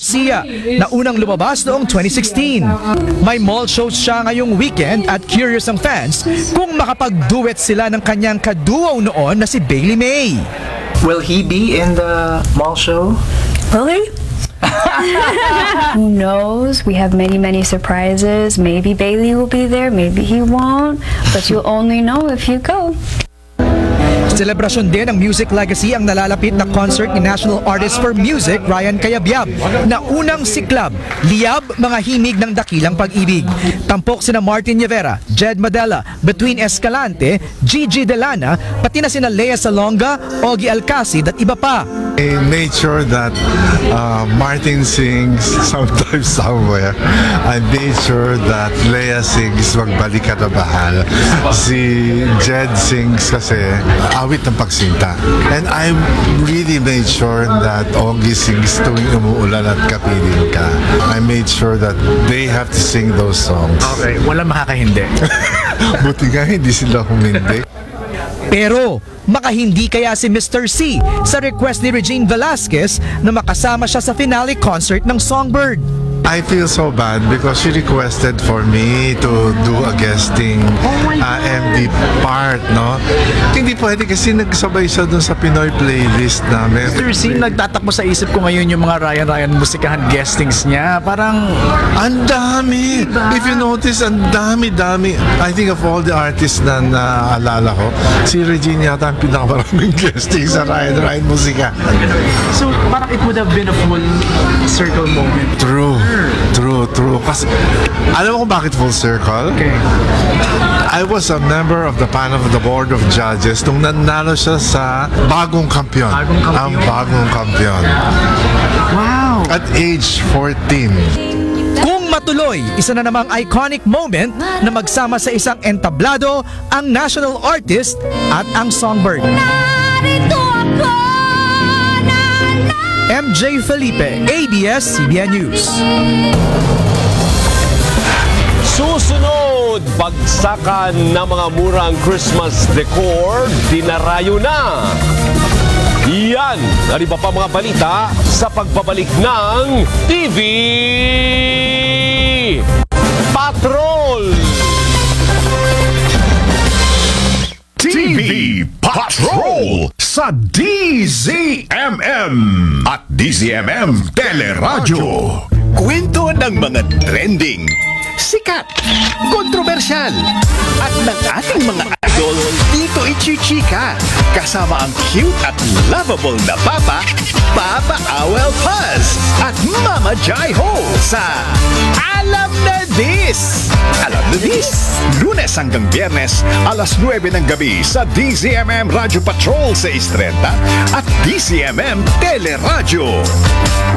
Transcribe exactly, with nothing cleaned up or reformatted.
Garcia na unang lumabas noong twenty sixteen. May mall shows siya ngayong weekend at curious ang fans kung makapag-duet sila ng kanyang kaduo noon na si Bailey May. Will he be in the mall show? Will he? Who knows? We have many, many surprises. Maybe Bailey will be there, maybe he won't. But you'll only know if you go. Selebrasyon din ng music legacy ang nalalapit na concert ni National Artist for Music Ryan Cayabyab na unang siklab, liyab mga himig ng dakilang pag-ibig. Tampok sina Martin Rivera, Jed Madela, Between Escalante, Gigi Delana, pati na sina Lea Salonga, Ogie Alcacid at iba pa. I made sure that uh, Martin sings Sometimes Somewhere. I made sure that Lea sings Magbalik Ka na Mahal. Si Jed sings kasi Awit ng Pagsinta. And I really made sure that Ogie sings Tuwing Umuulan at Kapiling Ka. I made sure that they have to sing those songs. Okay, wala makakahindi. Buti nga hindi sila humindi. Pero makahindi kaya si Mister C sa request ni Regine Velasquez na makasama siya sa finale concert ng Songbird. I feel so bad because she requested for me to do a guesting uh, M D part, no? Hindi pwede kasi nagsabay siya dun sa Pinoy playlist namin. Mister C, nagtatakbo sa isip ko ngayon yung mga Ryan Ryan musikahan guestings niya. Parang Ang dami! If you notice, ang dami-dami. I think of all the artists na naalala ko, si Regine yata ang pinakamaraming guesting sa Ryan Ryan musika. so parang it would have been a full circle moment. True. True, true. Kasi, alam mo kung bakit full circle? Okay. I was a member of the panel of the board of judges nung nanalo siya sa Bagong Kampiyon. Bagong Kampiyon. Ang Bagong Kampiyon. Wow! At age fourteen. Kung matuloy, isa na namang iconic moment na magsama sa isang entablado ang national artist at ang Songbird. M J Felipe, A B S C B N News. Susunod, bagsakan ng mga murang Christmas decor, dinarayo na. Yan, at iba pa mga balita sa pagbabalik ng T V Patrol. T V Patrol sa D Z M M at D Z M M Teleradyo. Kwento ng mga trending, sikat, kontrobersyal, at ng ating mga idol dito ichichika. Kasama ang cute at lovable na Papa, Papa Awel Paz, at Mama Jai Ho sa Alam na This! Alam na This! Lunes hanggang Biyernes, alas nuwebe ng gabi sa D Z M M Radio Patrol sa Istrenta at D Z M M Teleradyo.